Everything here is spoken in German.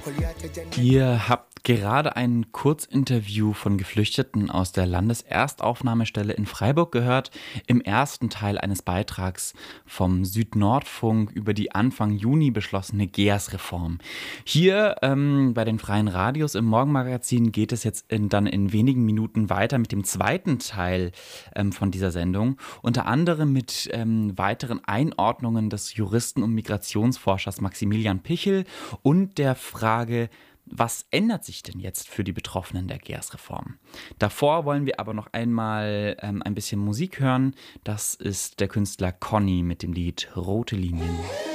Ihr habt gerade ein Kurzinterview von Geflüchteten aus der Landeserstaufnahmestelle in Freiburg gehört, im ersten Teil eines Beitrags vom Südnordfunk über die Anfang Juni beschlossene GEAS-Reform. Hier bei den Freien Radios im Morgenmagazin geht es jetzt dann in wenigen Minuten weiter mit dem zweiten Teil von dieser Sendung, unter anderem mit weiteren Einordnungen des Juristen und Migrationsforschers Maximilian Pichel und der Frage, was ändert sich denn jetzt für die Betroffenen der GEAS-Reform? Davor wollen wir aber noch einmal ein bisschen Musik hören. Das ist der Künstler Conny mit dem Lied Rote Linien.